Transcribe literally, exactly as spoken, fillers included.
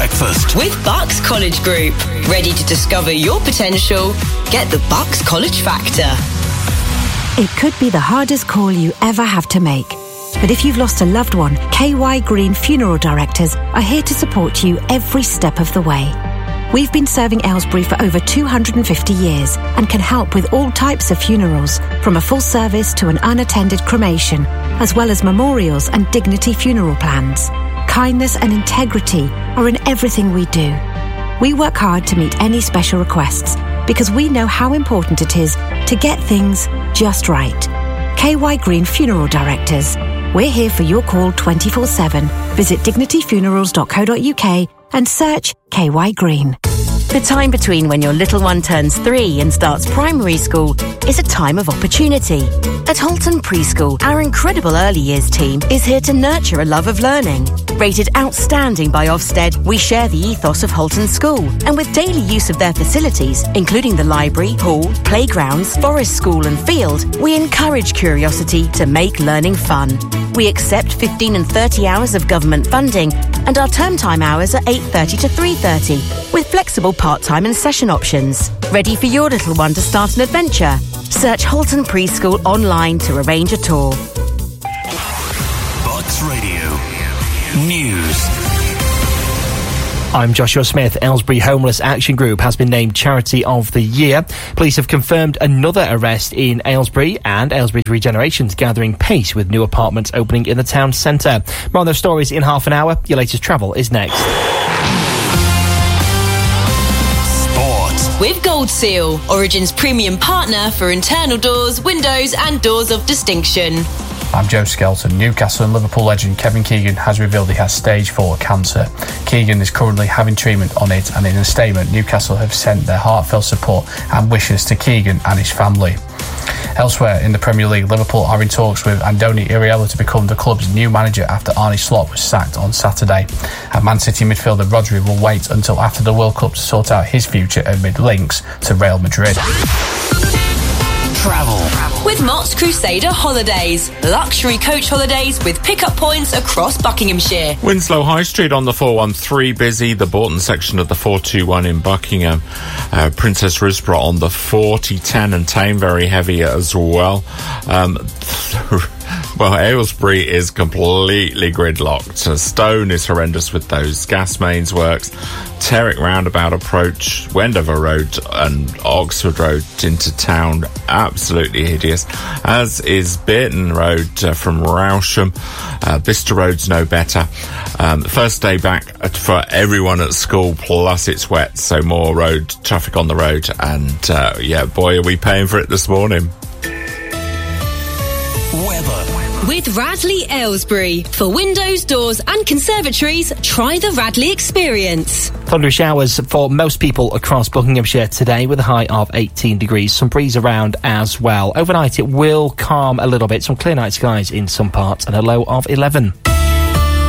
breakfast. With Bucks College Group. Ready to discover your potential? Get the Bucks College Factor. It could be the hardest call you ever have to make. But if you've lost a loved one, K Y Green Funeral Directors are here to support you every step of the way. We've been serving Aylesbury for over two hundred fifty years and can help with all types of funerals, from a full service to an unattended cremation, as well as memorials and dignity funeral plans. Kindness and integrity are in everything we do. We work hard to meet any special requests because we know how important it is to get things just right. K Y Green Funeral Directors. We're here for your call twenty-four seven. Visit dignity funerals dot co dot uk and search K Y Green. The time between when your little one turns three and starts primary school is a time of opportunity. At Holton Preschool, our incredible early years team is here to nurture a love of learning. Rated outstanding by Ofsted, we share the ethos of Holton School, and with daily use of their facilities, including the library, hall, playgrounds, forest school and field, we encourage curiosity to make learning fun. We accept fifteen and thirty hours of government funding, and our term time hours are eight thirty to three thirty, with flexible part-time and session options. Ready for your little one to start an adventure? Search Holton Preschool online to arrange a tour. Bucks Radio News. I'm Joshua Smith. Aylesbury Homeless Action Group has been named Charity of the Year. Police have confirmed another arrest in Aylesbury, and Aylesbury Regeneration's gathering pace with new apartments opening in the town centre. More on those stories in half an hour. Your latest travel is next. Sport. With Gold Seal, Origin's premium partner for internal doors, windows and doors of distinction. I'm Joe Skelton. Newcastle and Liverpool legend Kevin Keegan has revealed he has stage four cancer. Keegan is currently having treatment on it, and in a statement, Newcastle have sent their heartfelt support and wishes to Keegan and his family. Elsewhere in the Premier League, Liverpool are in talks with Andoni Iraola to become the club's new manager after Arne Slot was sacked on Saturday. And Man City midfielder Rodri will wait until after the World Cup to sort out his future amid links to Real Madrid. Travel. With Mott's Crusader Holidays. Luxury coach holidays with pick-up points across Buckinghamshire. Winslow High Street on the four one three busy. The Bolton section of the four two one in Buckingham. Uh, Princess Risborough on the forty ten and Tame very heavy as well. Um... Well, Aylesbury is completely gridlocked. Stone is horrendous with those gas mains works. Terrick roundabout approach, Wendover Road and Oxford Road into town, absolutely hideous. As is Burton Road uh, from Rousham. Uh, Bicester Road's no better. Um, first day back for everyone at school, plus it's wet, so more road traffic on the road. And uh, yeah, boy, are we paying for it this morning. Weather. With Radley Aylesbury. For windows, doors and conservatories, try the Radley experience. Thundery showers for most people across Buckinghamshire today with a high of eighteen degrees. Some breeze around as well. Overnight it will calm a little bit. Some clear night skies in some parts and a low of eleven.